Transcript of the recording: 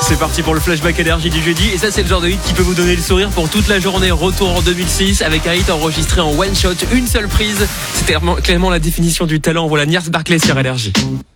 C'est parti pour le flashback énergie du jeudi. Et ça, c'est le genre de hit qui peut vous donner le sourire pour toute la journée. Retour en 2006 avec un hit enregistré en one shot, une seule prise. C'était clairement la définition du talent. Voilà Gnarls Barclay sur énergie.